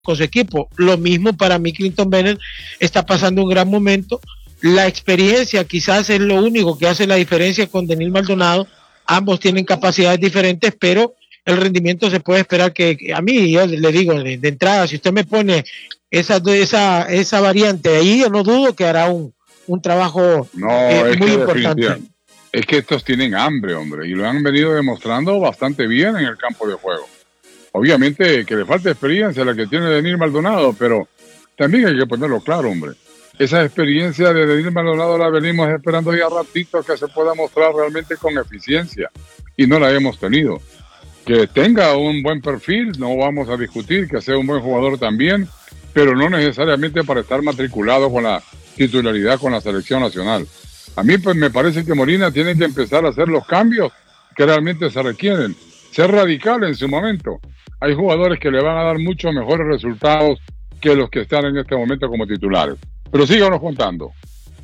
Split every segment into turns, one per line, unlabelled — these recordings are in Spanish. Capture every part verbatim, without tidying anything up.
con su equipo. Lo mismo para mí, Clinton Bennett está pasando un gran momento. La experiencia quizás es lo único que hace la diferencia con Denil Maldonado. Ambos tienen capacidades diferentes, pero el rendimiento se puede esperar que, que a mí, yo le digo de, de entrada, si usted me pone esa, esa, esa variante ahí, yo no dudo que hará un, un trabajo
no,
eh,
es
muy
que
importante.
Es que estos tienen hambre, hombre, y lo han venido demostrando bastante bien en el campo de juego. Obviamente que le falta experiencia a la que tiene Denil Maldonado, pero también hay que ponerlo claro, hombre. Esa experiencia de Denil Maldonado la venimos esperando ya ratito que se pueda mostrar realmente con eficiencia, y no la hemos tenido. Que tenga un buen perfil, no vamos a discutir, que sea un buen jugador también, pero no necesariamente para estar matriculado con la titularidad con la selección nacional. A mí pues me parece que Molina tiene que empezar a hacer los cambios que realmente se requieren, ser radical en su momento. Hay jugadores que le van a dar muchos mejores resultados que los que están en este momento como titulares. Pero síganos contando.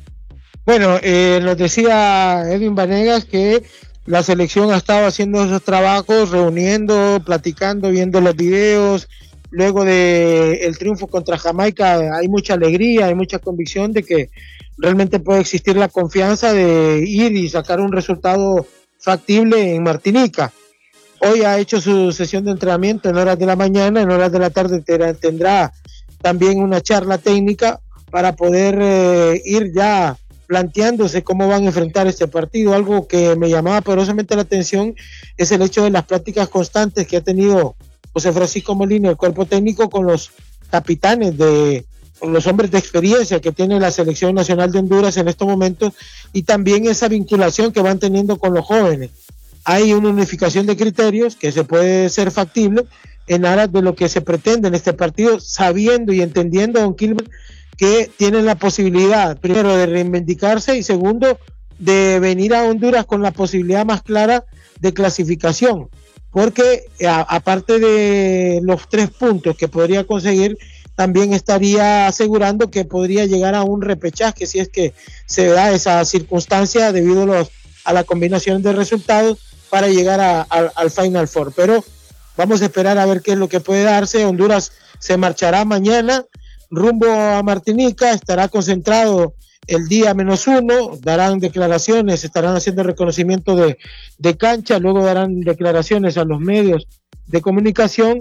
Bueno, eh, nos decía Edwin Vanegas que la selección ha estado haciendo esos trabajos, reuniendo, platicando, viendo los videos. Luego de el triunfo contra Jamaica hay mucha alegría, hay mucha convicción de que realmente puede existir la confianza de ir y sacar un resultado factible en Martinica. Hoy ha hecho su sesión de entrenamiento en horas de la mañana, en horas de la tarde tendrá también una charla técnica para poder eh, ir ya planteándose cómo van a enfrentar este partido. Algo que me llamaba poderosamente la atención es el hecho de las prácticas constantes que ha tenido José Francisco Molina, el cuerpo técnico, con los capitanes, de con los hombres de experiencia que tiene la Selección Nacional de Honduras en estos momentos, y también esa vinculación que van teniendo con los jóvenes. Hay una unificación de criterios que se puede ser factible en aras de lo que se pretende en este partido, sabiendo y entendiendo, don Kilmer, que tienen la posibilidad, primero, de reivindicarse, y segundo, de venir a Honduras con la posibilidad más clara de clasificación, porque a, aparte de los tres puntos que podría conseguir, también estaría asegurando que podría llegar a un repechaje si es que se da esa circunstancia debido a, los, a la combinación de resultados para llegar a, a, al Final Four. Pero vamos a esperar a ver qué es lo que puede darse. Honduras se marchará mañana rumbo a Martinica, estará concentrado el día menos uno, darán declaraciones, estarán haciendo reconocimiento de, de cancha, luego darán declaraciones a los medios de comunicación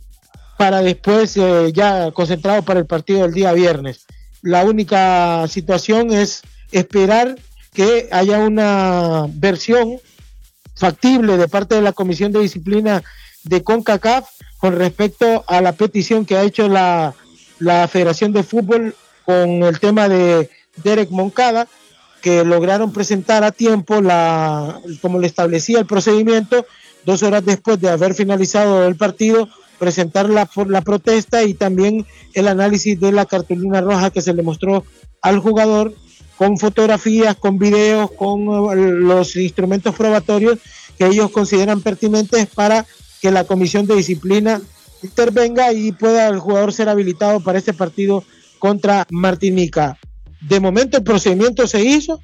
para después eh, ya concentrado para el partido del día viernes. La única situación es esperar que haya una versión factible de parte de la Comisión de Disciplina de CONCACAF con respecto a la petición que ha hecho la, la Federación de Fútbol con el tema de Derek Moncada, que lograron presentar a tiempo la, como le establecía el procedimiento, dos horas después de haber finalizado el partido, presentar la, la protesta y también el análisis de la cartulina roja que se le mostró al jugador, con fotografías, con videos, con los instrumentos probatorios que ellos consideran pertinentes para que la Comisión de Disciplina intervenga y pueda el jugador ser habilitado para este partido contra Martinica. De momento el procedimiento se hizo,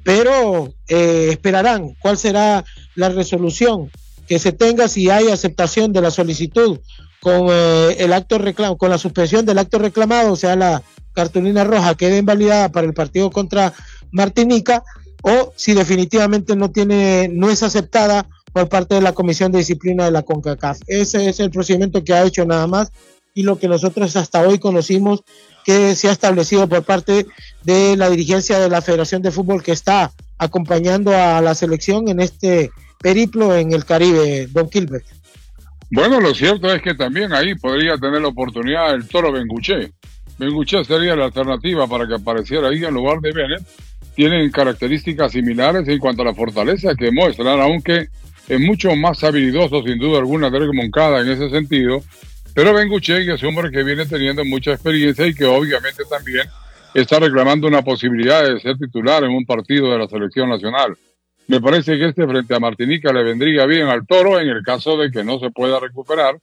pero eh, esperarán cuál será la resolución que se tenga, si hay aceptación de la solicitud con eh, el acto reclam- con la suspensión del acto reclamado, o sea, la cartulina roja quede invalidada para el partido contra Martinica, o si definitivamente no tiene, no es aceptada por parte de la Comisión de Disciplina de la CONCACAF. Ese es el procedimiento que ha hecho nada más, y lo que nosotros hasta hoy conocimos que se ha establecido por parte de la dirigencia de la Federación de Fútbol, que está acompañando a la selección en este periplo en el Caribe, don Gilbert.
Bueno, lo cierto es que también ahí podría tener la oportunidad el Toro Benguché. Benguché sería la alternativa para que apareciera ahí en lugar de Bennett. Tienen características similares en cuanto a la fortaleza que muestran, aunque es mucho más habilidoso sin duda alguna Derek Moncada en ese sentido. Pero Benguché es un hombre que viene teniendo mucha experiencia y que obviamente también está reclamando una posibilidad de ser titular en un partido de la selección nacional. Me parece que este frente a Martinica le vendría bien al Toro en el caso de que no se pueda recuperar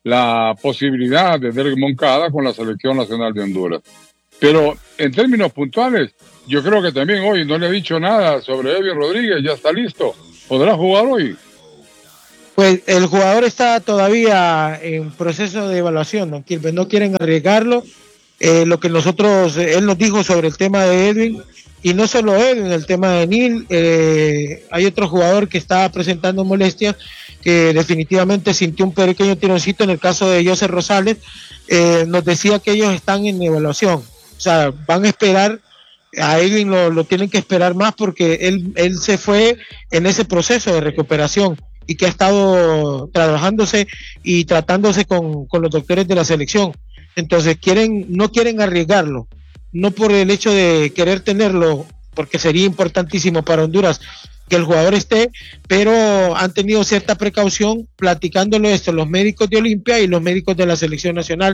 la posibilidad de Derek Moncada con la selección nacional de Honduras. Pero en términos puntuales, yo creo que también hoy no le he dicho nada sobre Evi Rodríguez, ya está listo. ¿Podrá jugar hoy?
Pues el jugador está todavía en proceso de evaluación, don Quilmes, no quieren arriesgarlo. Eh, lo que nosotros, él nos dijo sobre el tema de Edwin, y no solo Edwin, el tema de Neil, eh, hay otro jugador que está presentando molestias, que definitivamente sintió un pequeño tironcito en el caso de José Rosales. Eh, nos decía que ellos están en evaluación, o sea, van a esperar, a Edwin lo, lo tienen que esperar más porque él, él se fue en ese proceso de recuperación y que ha estado trabajándose y tratándose con, con los doctores de la selección. Entonces quieren, no quieren arriesgarlo, no por el hecho de querer tenerlo, porque sería importantísimo para Honduras que el jugador esté, pero han tenido cierta precaución platicándolo esto los médicos de Olimpia y los médicos de la selección nacional,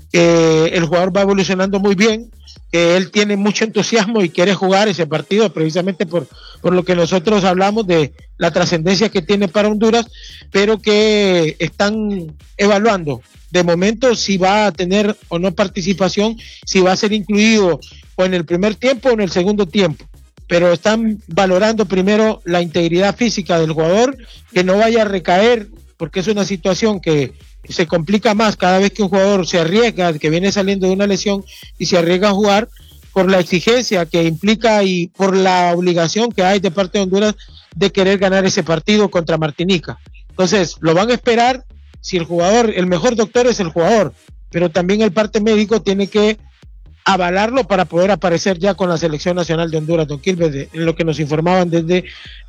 que el jugador va evolucionando muy bien, que él tiene mucho entusiasmo y quiere jugar ese partido precisamente por, por lo que nosotros hablamos de la trascendencia que tiene para Honduras, pero que están evaluando de momento si va a tener o no participación, si va a ser incluido o en el primer tiempo o en el segundo tiempo, pero están valorando primero la integridad física del jugador, que no vaya a recaer, porque es una situación que se complica más cada vez que un jugador se arriesga, que viene saliendo de una lesión y se arriesga a jugar, por la exigencia que implica y por la obligación que hay de parte de Honduras de querer ganar ese partido contra Martinica. Entonces, lo van a esperar. Si el jugador, el mejor doctor es el jugador, pero también el parte médico tiene que avalarlo para poder aparecer ya con la selección nacional de Honduras, don Quilmes, en lo que nos informaban desde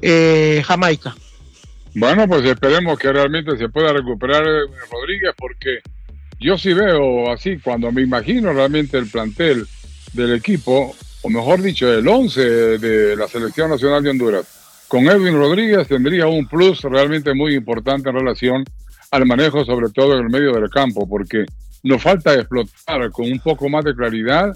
eh, Jamaica.
Bueno, pues esperemos que realmente se pueda recuperar Rodríguez, porque yo sí veo así, cuando me imagino realmente el plantel del equipo, o mejor dicho, el once de la selección nacional de Honduras, con Edwin Rodríguez tendría un plus realmente muy importante en relación al manejo, sobre todo en el medio del campo, porque nos falta explotar con un poco más de claridad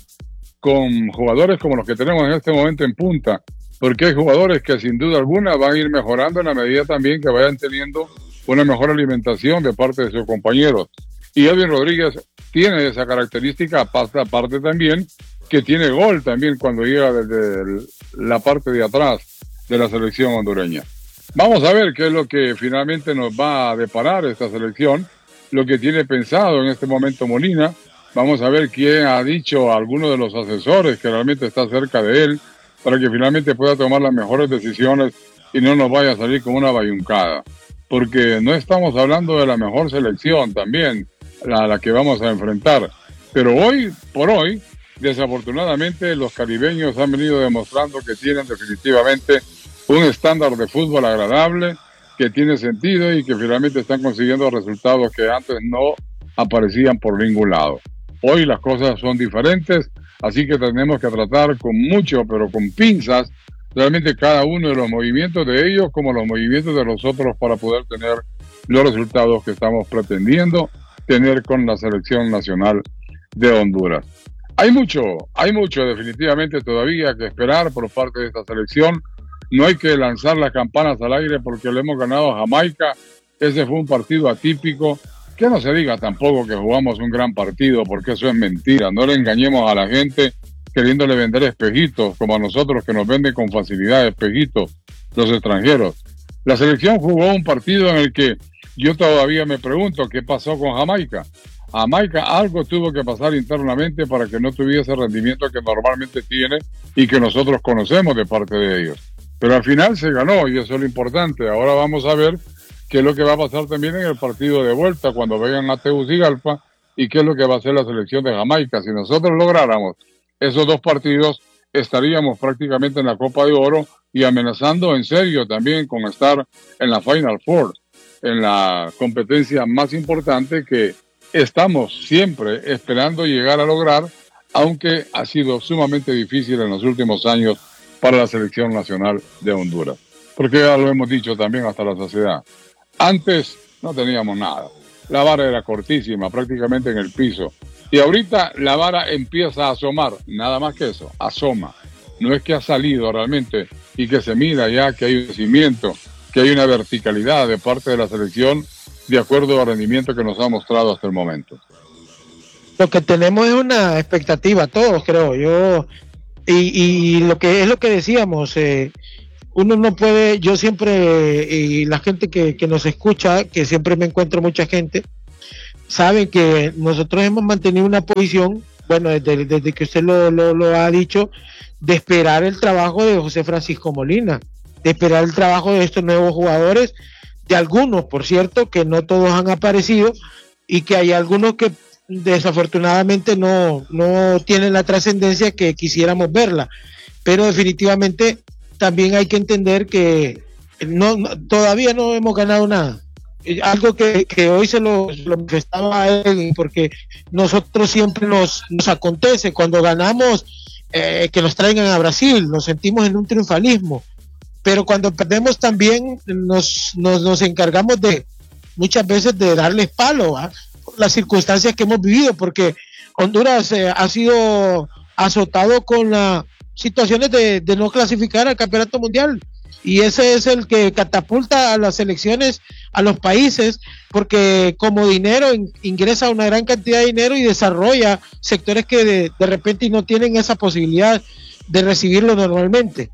con jugadores como los que tenemos en este momento en punta, porque hay jugadores que sin duda alguna van a ir mejorando en la medida también que vayan teniendo una mejor alimentación de parte de sus compañeros. Y Edwin Rodríguez tiene esa característica, aparte también que tiene gol también cuando llega desde la parte de atrás de la selección hondureña. Vamos a ver qué es lo que finalmente nos va a deparar esta selección, lo que tiene pensado en este momento Molina. Vamos a ver quién ha dicho a alguno de los asesores que realmente está cerca de él para que finalmente pueda tomar las mejores decisiones y no nos vaya a salir como una bayuncada. Porque no estamos hablando de la mejor selección también, la, la que vamos a enfrentar. Pero hoy por hoy, desafortunadamente, los caribeños han venido demostrando que tienen definitivamente un estándar de fútbol agradable, que tiene sentido y que finalmente están consiguiendo resultados que antes no aparecían por ningún lado. Hoy las cosas son diferentes, así que tenemos que tratar con mucho, pero con pinzas, realmente cada uno de los movimientos de ellos como los movimientos de los otros para poder tener los resultados que estamos pretendiendo tener con la selección nacional de Honduras. Hay mucho, hay mucho definitivamente todavía que esperar por parte de esta selección. No hay que lanzar las campanas al aire porque le hemos ganado a Jamaica. Ese fue un partido atípico. Que no se diga tampoco que jugamos un gran partido, porque eso es mentira. No le engañemos a la gente queriéndole vender espejitos, como a nosotros que nos venden con facilidad espejitos los extranjeros. La selección jugó un partido en el que yo todavía me pregunto qué pasó con Jamaica. Jamaica algo tuvo que pasar internamente para que no tuviese el rendimiento que normalmente tiene y que nosotros conocemos de parte de ellos. Pero al final se ganó y eso es lo importante. Ahora vamos a ver qué es lo que va a pasar también en el partido de vuelta cuando vengan a Tegucigalpa y qué es lo que va a hacer la selección de Jamaica. Si nosotros lográramos esos dos partidos, estaríamos prácticamente en la Copa de Oro y amenazando en serio también con estar en la Final Four, en la competencia más importante que estamos siempre esperando llegar a lograr, aunque ha sido sumamente difícil en los últimos años para la selección nacional de Honduras. Porque ya lo hemos dicho también hasta la saciedad. Antes no teníamos nada. La vara era cortísima, prácticamente en el piso. Y ahorita la vara empieza a asomar, nada más que eso, asoma. No es que ha salido realmente y que se mira ya que hay un crecimiento, que hay una verticalidad de parte de la selección de acuerdo al rendimiento que nos ha mostrado hasta el momento.
Lo que tenemos es una expectativa, todos creo yo, y, y lo que es lo que decíamos, eh, uno no puede, yo siempre, y la gente que, que nos escucha, que siempre me encuentro mucha gente, saben que nosotros hemos mantenido una posición, bueno, desde, desde que usted lo, lo, lo ha dicho, de esperar el trabajo de José Francisco Molina, de esperar el trabajo de estos nuevos jugadores, de algunos, por cierto, que no todos han aparecido, y que hay algunos que desafortunadamente no, no tienen la trascendencia que quisiéramos verla, pero definitivamente también hay que entender que no, no todavía no hemos ganado nada. Algo que, que hoy se lo, lo manifestaba a él, porque nosotros siempre nos, nos acontece cuando ganamos, eh, que nos traigan a Brasil, nos sentimos en un triunfalismo, pero cuando perdemos también nos, nos, nos encargamos de muchas veces de darles palo a las circunstancias que hemos vivido, porque Honduras eh, ha sido azotado con las situaciones de, de no clasificar al campeonato mundial, y ese es el que catapulta a las selecciones, a los países, porque como dinero in, ingresa una gran cantidad de dinero y desarrolla sectores que de, de repente no tienen esa posibilidad de recibirlo normalmente.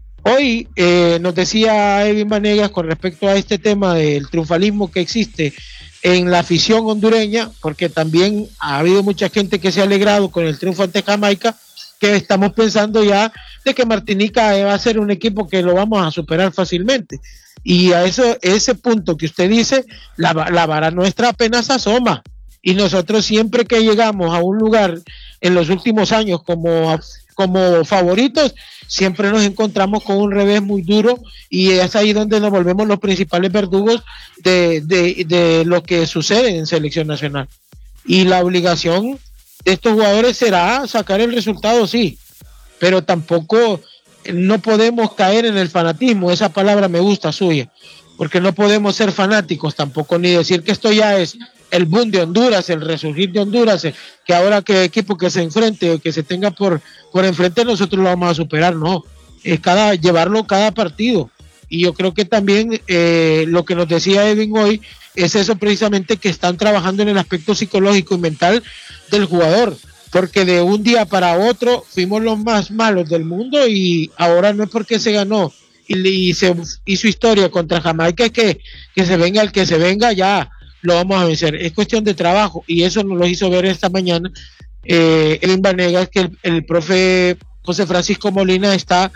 Hoy eh, nos decía Edwin Vanegas con respecto a este tema del triunfalismo que existe en la afición hondureña, porque también ha habido mucha gente que se ha alegrado con el triunfo ante Jamaica, que estamos pensando ya de que Martinica va a ser un equipo que lo vamos a superar fácilmente. Y a eso, ese punto que usted dice, la, la vara nuestra apenas asoma. Y nosotros siempre que llegamos a un lugar en los últimos años como, como favoritos, siempre nos encontramos con un revés muy duro, y es ahí donde nos volvemos los principales verdugos de, de, de lo que sucede en selección nacional. Y la obligación de estos jugadores será sacar el resultado, sí, pero tampoco no podemos caer en el fanatismo. Esa palabra me gusta suya, porque no podemos ser fanáticos tampoco, ni decir que esto ya es el boom de Honduras, el resurgir de Honduras, que ahora que equipo que se enfrente o que se tenga por, por enfrente, nosotros lo vamos a superar. No, es cada, llevarlo cada partido. Y yo creo que también eh, lo que nos decía Edwin hoy es eso precisamente, que están trabajando en el aspecto psicológico y mental del jugador, porque de un día para otro fuimos los más malos del mundo, y ahora no es porque se ganó y, y se hizo historia contra Jamaica que, que se venga el que se venga, ya lo vamos a vencer. Es cuestión de trabajo, y eso nos lo hizo ver esta mañana eh, Edwin Vanegas, que el, el profe José Francisco Molina está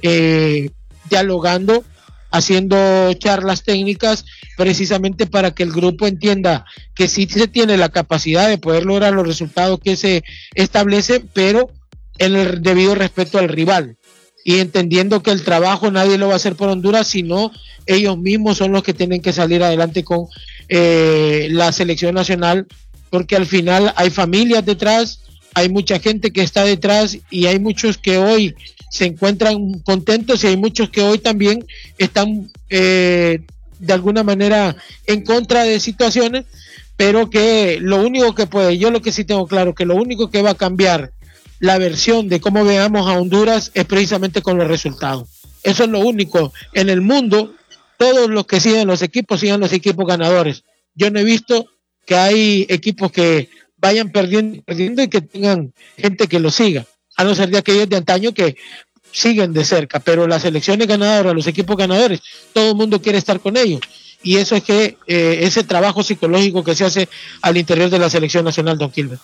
eh, dialogando, haciendo charlas técnicas precisamente para que el grupo entienda que sí se tiene la capacidad de poder lograr los resultados que se establecen, pero en el debido respeto al rival, y entendiendo que el trabajo nadie lo va a hacer por Honduras, sino ellos mismos son los que tienen que salir adelante con eh, la selección nacional, porque al final hay familias detrás, hay mucha gente que está detrás, y hay muchos que hoy se encuentran contentos, y hay muchos que hoy también están eh, de alguna manera en contra de situaciones, pero que lo único que puede, yo lo que sí tengo claro, que lo único que va a cambiar la versión de cómo veamos a Honduras es precisamente con los resultados. Eso es lo único. En el mundo, todos los que siguen los equipos, sigan los equipos ganadores. Yo no he visto que hay equipos que vayan perdiendo, perdiendo y que tengan gente que los siga, a no ser de aquellos de antaño que siguen de cerca, pero las selecciones ganadoras, los equipos ganadores, todo el mundo quiere estar con ellos, y eso es que eh, ese trabajo psicológico que se hace al interior de la selección nacional, don Kilber.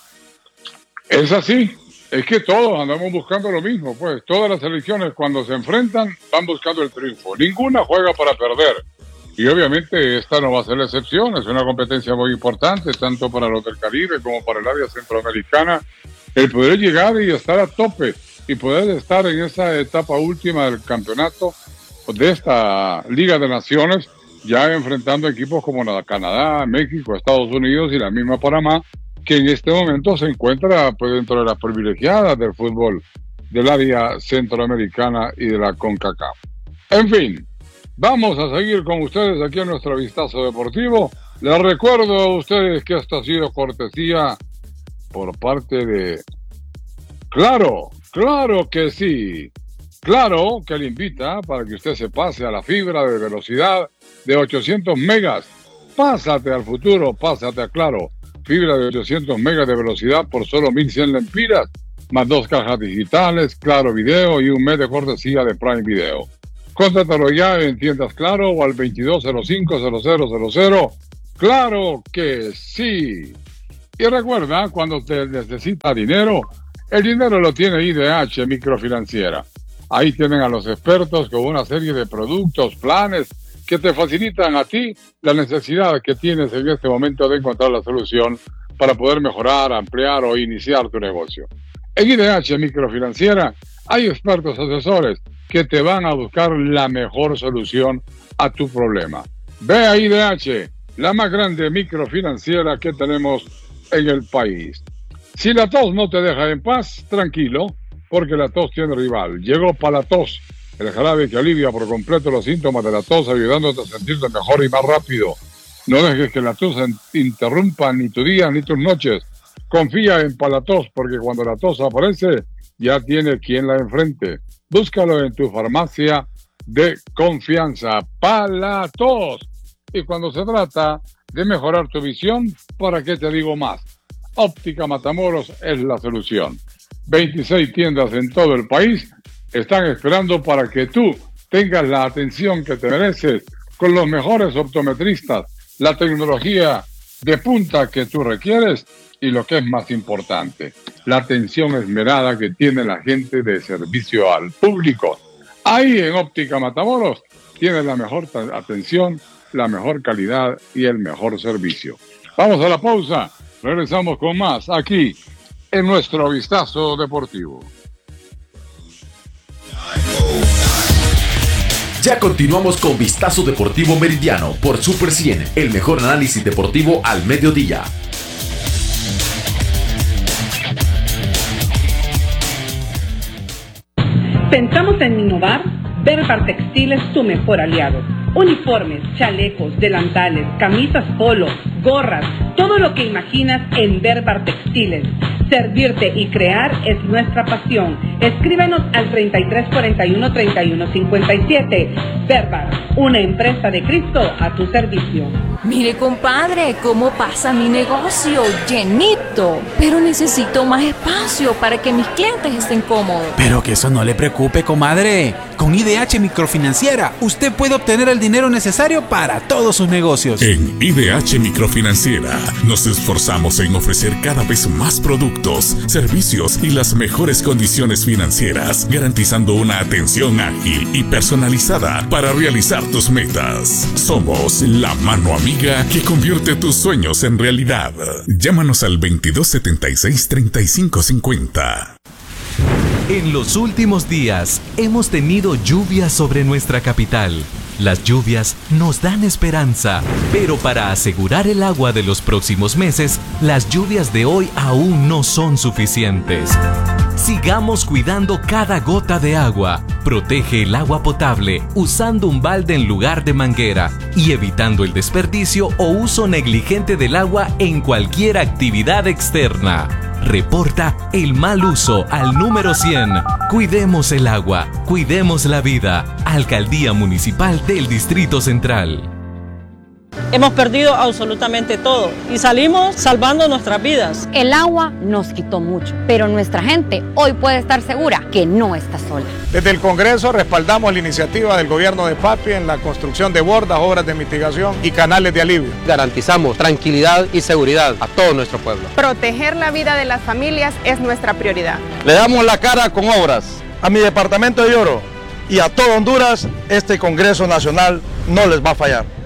Es así, es que todos andamos buscando lo mismo, pues todas las selecciones cuando se enfrentan van buscando el triunfo, ninguna juega para perder, y obviamente esta no va a ser la excepción. Es una competencia muy importante tanto para los del Caribe como para el área centroamericana, el poder llegar y estar a tope y poder estar en esa etapa última del campeonato de esta Liga de Naciones, ya enfrentando equipos como la Canadá, México, Estados Unidos y la misma Panamá, que en este momento se encuentra pues dentro de las privilegiadas del fútbol del área centroamericana y de la CONCACAF. En fin, vamos a seguir con ustedes aquí en nuestro vistazo deportivo. Les recuerdo a ustedes que esto ha sido cortesía por parte de Claro, claro que sí. Claro que le invita para que usted se pase a la fibra de velocidad de ochocientos megas. Pásate al futuro, pásate a Claro. Fibra de ochocientos megas de velocidad por solo mil cien lempiras, más dos cajas digitales, Claro Video y un mes de cortesía de Prime Video. Contrátalo ya en Tiendas Claro o al veintidós cero cinco cero cero cero cero. ¡Claro que sí! Y recuerda, cuando te necesita dinero, el dinero lo tiene I D H Microfinanciera. Ahí tienen a los expertos con una serie de productos, planes, que te facilitan a ti la necesidad que tienes en este momento de encontrar la solución para poder mejorar, ampliar o iniciar tu negocio. En I D H Microfinanciera hay expertos asesores que te van a buscar la mejor solución a tu problema. Ve a I D H, la más grande microfinanciera que tenemos en el país. Si la tos no te deja en paz, tranquilo, porque la tos tiene rival. Llegó Palatos, el jarabe que alivia por completo los síntomas de la tos, ayudándote a sentirte mejor y más rápido. No dejes que la tos interrumpa ni tu día ni tus noches. Confía en Palatos, porque cuando la tos aparece, ya tiene quien la enfrente. Búscalo en tu farmacia de confianza. Palatos. Y cuando se trata de mejorar tu visión, ¿para qué te digo más? Óptica Matamoros es la solución. veintiséis tiendas en todo el país están esperando para que tú tengas la atención que te mereces con los mejores optometristas, la tecnología de punta que tú requieres y lo que es más importante, la atención esmerada que tiene la gente de servicio al público. Ahí en Óptica Matamoros tienes la mejor atención, la mejor calidad y el mejor servicio. Vamos a la pausa, regresamos con más aquí en nuestro Vistazo Deportivo.
Ya continuamos con Vistazo Deportivo Meridiano por Super cien, el mejor análisis deportivo al mediodía.
Pensamos en innovar. Berbar Textil es tu mejor aliado. Uniformes, chalecos, delantales, camisas polo, gorras, todo lo que imaginas en Berbar Textiles. Servirte y crear es nuestra pasión. Escríbenos al treinta y tres cuarenta y uno treinta y uno cincuenta y siete. Berbar, una empresa de Cristo a tu servicio.
Mire, compadre, cómo pasa mi negocio, llenito. Pero necesito más espacio para que mis clientes estén cómodos.
Pero que eso no le preocupe, comadre. Con I D H Microfinanciera, usted puede obtener el dinero necesario para todos sus negocios.
En I D H Microfinanciera nos esforzamos en ofrecer cada vez más productos, servicios y las mejores condiciones financieras, garantizando una atención ágil y personalizada para realizar tus metas. Somos la mano amiga que convierte tus sueños en realidad. Llámanos al veintidós setenta y seis treinta y cinco cincuenta.
En los últimos días hemos tenido lluvias sobre nuestra capital. Las lluvias nos dan esperanza, pero para asegurar el agua de los próximos meses, las lluvias de hoy aún no son suficientes. Sigamos cuidando cada gota de agua. Protege el agua potable usando un balde en lugar de manguera y evitando el desperdicio o uso negligente del agua en cualquier actividad externa. Reporta el mal uso al número cien. Cuidemos el agua, cuidemos la vida. Alcaldía Municipal del Distrito Central.
Hemos perdido absolutamente todo y salimos salvando nuestras vidas.
El agua nos quitó mucho, pero nuestra gente hoy puede estar segura que no está sola.
Desde el Congreso respaldamos la iniciativa del gobierno de Papi en la construcción de bordas, obras de mitigación y canales de alivio.
Garantizamos tranquilidad y seguridad a todo nuestro pueblo.
Proteger la vida de las familias es nuestra prioridad.
Le damos la cara con obras. A mi departamento de Oro y a todo Honduras, este Congreso Nacional no les va a fallar.